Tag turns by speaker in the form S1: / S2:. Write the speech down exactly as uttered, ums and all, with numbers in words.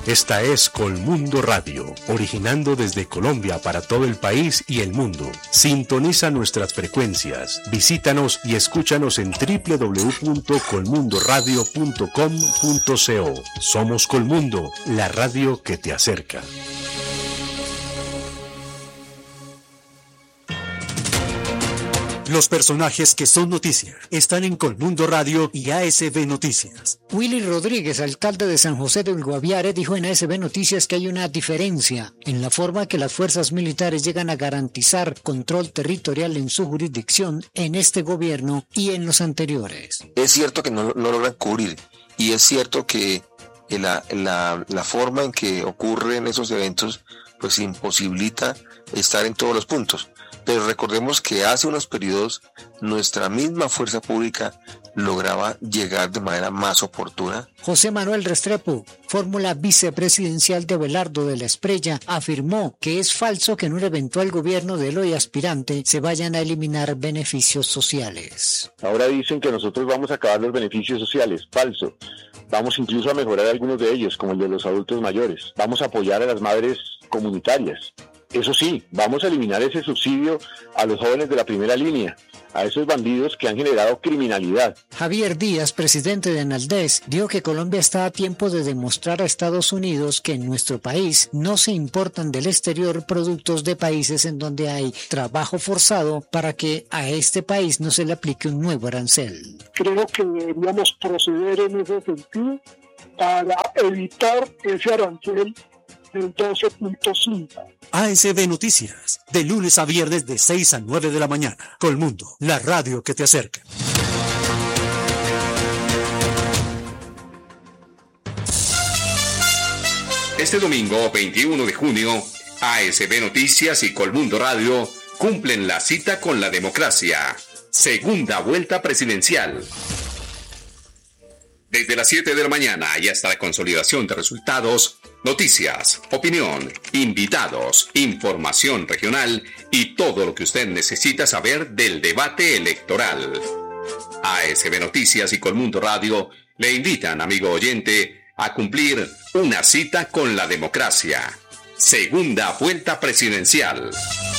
S1: Esta es Colmundo Radio, originando desde Colombia para todo el país y el mundo. Sintoniza nuestras frecuencias, visítanos y escúchanos en doble u doble u doble u punto colmundo radio punto com punto co. Somos Colmundo, la radio que te acerca.
S2: Los personajes que son noticia están en Colmundo Radio y A S B Noticias.
S3: Willy Rodríguez, alcalde de San José del Guaviare, dijo en A S B Noticias que hay una diferencia en la forma que las fuerzas militares llegan a garantizar control territorial en su jurisdicción en este gobierno y en los anteriores.
S4: Es cierto que no, no logran cubrir, y es cierto que la, la, la forma en que ocurren esos eventos pues imposibilita estar en todos los puntos. Pero recordemos que hace unos periodos nuestra misma fuerza pública lograba llegar de manera más oportuna.
S3: José Manuel Restrepo, fórmula vicepresidencial de Abelardo de la Espriella, afirmó que es falso que en un eventual gobierno del hoy aspirante se vayan a eliminar beneficios sociales.
S5: Ahora dicen que nosotros vamos a acabar los beneficios sociales. Falso. Vamos incluso a mejorar algunos de ellos, como el de los adultos mayores. Vamos a apoyar a las madres comunitarias. Eso sí, vamos a eliminar ese subsidio a los jóvenes de la primera línea, a esos bandidos que han generado criminalidad.
S3: Javier Díaz, presidente de Enaldez, dijo que Colombia está a tiempo de demostrar a Estados Unidos que en nuestro país no se importan del exterior productos de países en donde hay trabajo forzado para que a este país no se le aplique un nuevo arancel.
S6: Creo que deberíamos proceder en ese sentido para evitar ese arancel del doce punto cinco.
S2: A S B Noticias, de lunes a viernes de seis a nueve de la mañana. Colmundo, la radio que te acerca.
S7: Este domingo veintiuno de junio, A S B Noticias y Colmundo Radio cumplen la cita con la democracia. Segunda vuelta presidencial. Desde las siete de la mañana y hasta la consolidación de resultados, noticias, opinión, invitados, información regional y todo lo que usted necesita saber del debate electoral. A S B Noticias y Colmundo Radio le invitan, amigo oyente, a cumplir una cita con la democracia. Segunda vuelta presidencial.